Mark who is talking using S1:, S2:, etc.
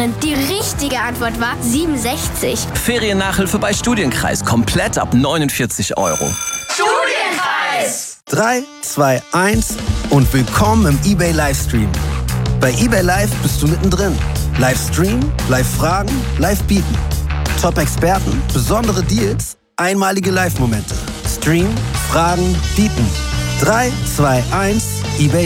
S1: rechnen. Die richtige Antwort war 67.
S2: Feriennachhilfe bei Studienkreis. Komplett ab 49 Euro.
S1: Studienkreis!
S3: 3, 2, 1 und willkommen im eBay Livestream. Bei eBay Live bist du mittendrin. Livestream, Live-Fragen, Live-Bieten. Top-Experten, besondere Deals, einmalige Live-Momente. Stream, Fragen, Bieten. 3, 2, 1, eBay